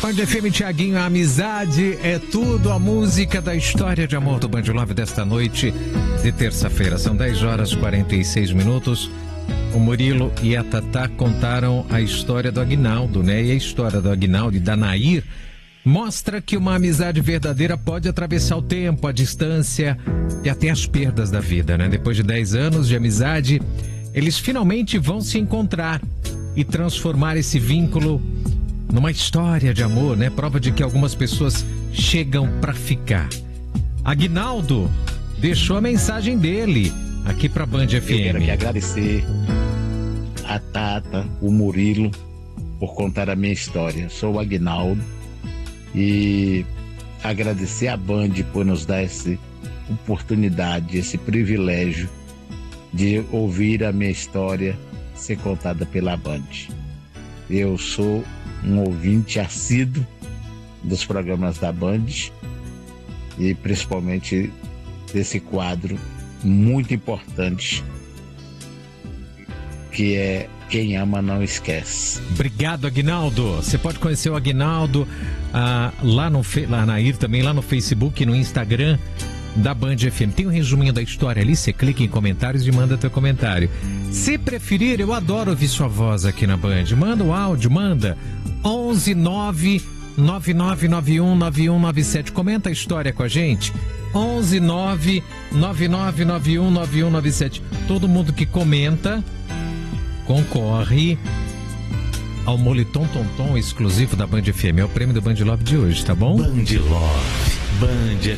Band FM, Thiaguinho, a amizade é tudo, a música da história de amor do Band Love desta noite de terça-feira. São 10 horas e 46 minutos. O Murilo e a Tatá contaram a história do Aguinaldo, né? E a história do Aguinaldo e da Nair mostra que uma amizade verdadeira pode atravessar o tempo, a distância e até as perdas da vida, né? Depois de 10 anos de amizade, eles finalmente vão se encontrar e transformar esse vínculo numa história de amor, né? Prova de que algumas pessoas chegam pra ficar. Aguinaldo deixou a mensagem dele aqui pra Band FM. Eu quero aqui agradecer a Tata, o Murilo, por contar a minha história. Sou o Aguinaldo e agradecer a Band por nos dar essa oportunidade, esse privilégio de ouvir a minha história ser contada pela Band. Eu sou um ouvinte assíduo dos programas da Band e principalmente desse quadro muito importante que é Quem Ama Não Esquece. Obrigado, Aguinaldo. Você pode conhecer o Aguinaldo lá na Nair também, lá no Facebook e no Instagram da Band FM. Tem um resuminho da história ali, você clica em comentários e manda teu comentário. Se preferir, eu adoro ouvir sua voz aqui na Band. Manda o áudio, manda 11 9 9991 9197. Comenta a história com a gente. 11 9 9991 9197. Todo mundo que comenta concorre ao moletom Tonton exclusivo da Band FM. É o prêmio do Band Love de hoje, tá bom? Band Love, Band